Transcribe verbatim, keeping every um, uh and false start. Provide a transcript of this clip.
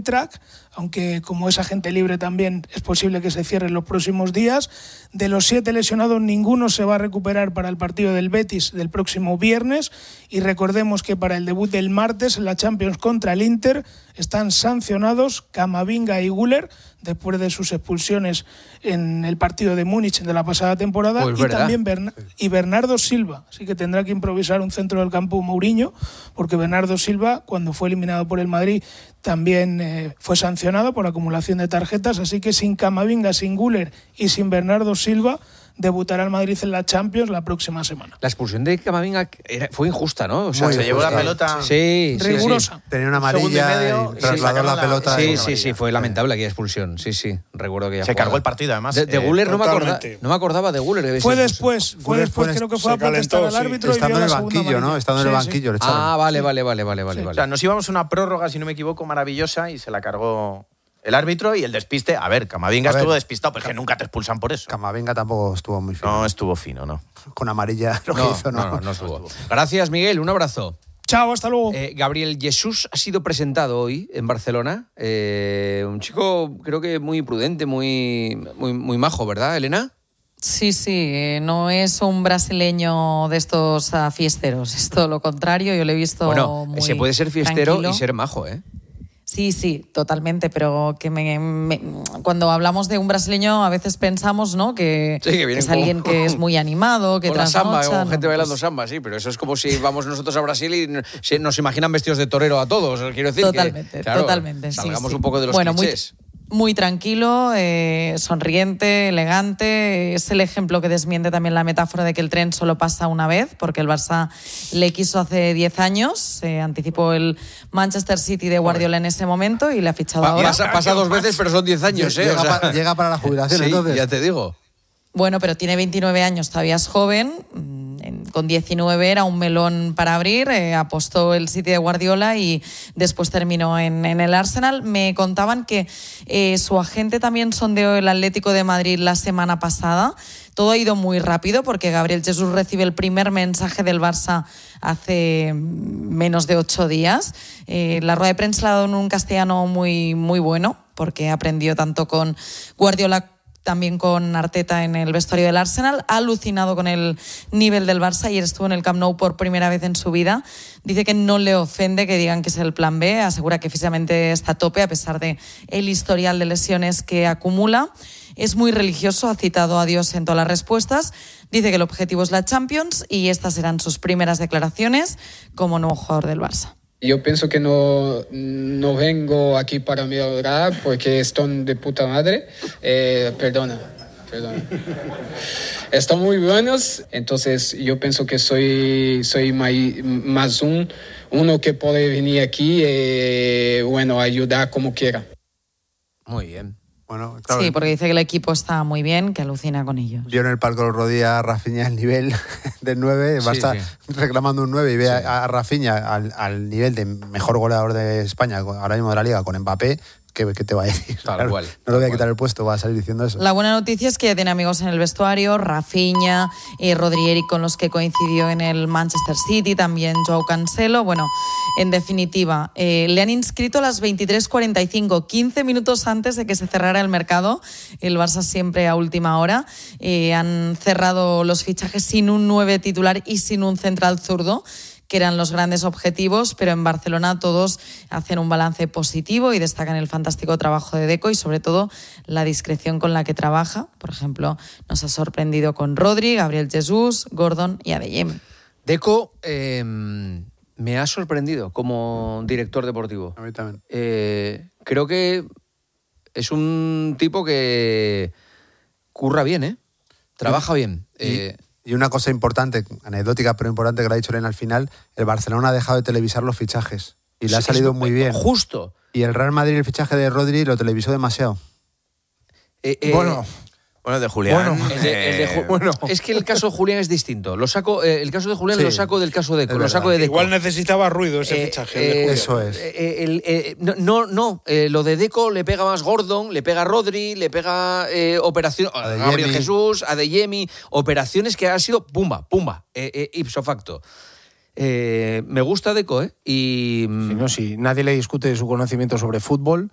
Track, aunque como es agente libre también es posible que se cierre en los próximos días. De los siete lesionados, ninguno se va a recuperar para el partido del Betis del próximo viernes, y recordemos que para el debut del martes en la Champions contra el Inter están sancionados Camavinga y Güler después de sus expulsiones en el partido de Múnich de la pasada temporada, pues y verdad. también Bern- y Bernardo Silva, así que tendrá que improvisar un centro del campo Mourinho, porque Bernardo Silva, cuando fue eliminado por el Madrid, también eh, fue sancionado por acumulación de tarjetas, así que sin Camavinga, sin Güler y sin Bernardo Silva debutará el Madrid en la Champions la próxima semana. La expulsión de Camavinga era, fue injusta, ¿no? O sea, Muy se llevó injusta. la pelota. Sí, sí, rigurosa. sí. Tenía una Segundo y amarilla medio, y y trasladó sacaron la la- pelota. Sí, y- sí, sí, fue lamentable aquella expulsión. Sí, sí, recuerdo que Se cargó el partido, además. De, de Eh, Güler no me, acorda, totalmente. no me acordaba de Güler. que Fue había sido después, fue Güler después, fue- creo que se fue a protestar calentó, al sí. árbitro y Estando vio en la el segunda banquillo, ¿no? amarilla. Estando en el Sí, sí. banquillo. le expulsado. echaron. Ah, vale, vale, vale, vale, vale. O vale. sea, nos íbamos a una prórroga, si no me equivoco, maravillosa, y se la cargó el árbitro, y el despiste. A ver, Camavinga A ver, estuvo despistado, pero es que nunca te expulsan por eso. Camavinga tampoco estuvo muy fino. No estuvo fino, ¿no? Con amarilla lo que No, hizo, no, no, no estuvo. Gracias, Miguel. Un abrazo. Chao, hasta luego. Eh, Gabriel Jesús ha sido presentado hoy en Barcelona. Eh, un chico, creo que muy prudente, muy, muy, muy majo, ¿verdad, Elena? Sí, sí, eh, no es un brasileño de estos uh, fiesteros, es todo lo contrario, yo lo he visto Bueno, muy se puede ser fiestero tranquilo. y ser majo, ¿eh? Sí, sí, totalmente, pero que me, me- cuando hablamos de un brasileño a veces pensamos, ¿no? que, Sí, que que vienen es con- alguien que es muy animado, que Con la samba, trasnocha, con ¿no? gente bailando Pues, samba, sí, pero eso es como si vamos nosotros a Brasil y se- nos imaginan vestidos de torero a todos. Quiero decir Totalmente, que, claro, totalmente. sí, salgamos sí. un poco de los bueno, muy, clichés. muy tranquilo, eh, sonriente, elegante. Es el ejemplo que desmiente también la metáfora de que el tren solo pasa una vez, porque el Barça le quiso hace diez años, se anticipó el Manchester City de Guardiola en ese momento y le ha fichado Pa- ahora. pasa, pasa dos veces, pero son diez años, ¿eh? Llega, O sea, pa- llega para la jubilación, sí, entonces. ya te digo. Bueno, pero tiene veintinueve años, todavía es joven. En- Con diecinueve era un melón para abrir, eh, apostó el City de Guardiola y después terminó en, en el Arsenal. Me contaban que eh, su agente también sondeó el Atlético de Madrid la semana pasada. Todo ha ido muy rápido porque Gabriel Jesús recibe el primer mensaje del Barça hace menos de ocho días. Eh, la rueda de prensa la ha dado en un castellano muy, muy bueno porque aprendió tanto con Guardiola también con Arteta en el vestuario del Arsenal. Ha alucinado con el nivel del Barça. Ayer estuvo en el Camp Nou por primera vez en su vida. Dice que no le ofende que digan que es el plan B. Asegura que físicamente está a tope a pesar de el historial de lesiones que acumula. Es muy religioso, ha citado a Dios en todas las respuestas. Dice que el objetivo es la Champions y estas serán sus primeras declaraciones como nuevo jugador del Barça. Yo pienso que no, no vengo aquí para mejorar porque están de puta madre. Eh, perdona, perdona. Están muy buenos, entonces yo pienso que soy, soy mai- más un, uno que puede venir aquí y bueno, ayudar como quiera. Muy bien. Bueno, claro, Sí, porque dice que el equipo está muy bien, que alucina con ellos. vio en el palco los rodillas a Rafinha el nivel del nueve, Sí, va a estar sí. reclamando un nueve y ve Sí. a, a Rafinha al, al nivel de mejor goleador de España ahora mismo de la Liga con Mbappé, ¿qué, qué te va a decir? Tal Claro, cual, no tal le voy a cual. quitar el puesto, va a salir diciendo eso. La buena noticia es que ya tiene amigos en el vestuario, Rafinha, eh, Rodri Eric con los que coincidió en el Manchester City, también Joao Cancelo. Bueno, en definitiva, eh, le han inscrito a las veintitrés cuarenta y cinco, quince minutos antes de que se cerrara el mercado. El Barça siempre a última hora. Eh, han cerrado los fichajes sin un nueve titular y sin un central zurdo, que eran los grandes objetivos, pero en Barcelona todos hacen un balance positivo y destacan el fantástico trabajo de Deco y sobre todo la discreción con la que trabaja. Por ejemplo, nos ha sorprendido con Rodri, Gabriel Jesús, Gordon y Adeyemi. Deco eh, me ha sorprendido como director deportivo. A mí también. Eh, creo que es un tipo que curra bien, ¿eh? Trabaja bien. Y, Eh, y una cosa importante, anecdótica pero importante que le ha dicho Elena al final, el Barcelona ha dejado de televisar los fichajes y le ha es- salido es muy bien. Justo. Y el Real Madrid el fichaje de Rodri lo televisó demasiado. Eh, eh, Bueno, Bueno, de Julián. Bueno, el de- el de Ju- eh, bueno. Es que el caso de Julián es distinto. Lo saco, eh, el caso de Julián Sí, lo saco del caso de Deco. es Lo verdad. saco de Deco. igual necesitaba ruido ese Eh, fichaje. el de eh, Julián. Eso es. Eh, el- eh, no, no, no. Eh, lo de Deco le pega más Gordon, le pega Rodri, le pega eh, operación a Adeyemi. Gabriel Jesús, Adeyemi, operaciones que han sido pumba, pumba, eh, eh, ipso facto. Eh, me gusta Deco, ¿eh? Y Sí, no, sí, nadie le discute su conocimiento sobre fútbol.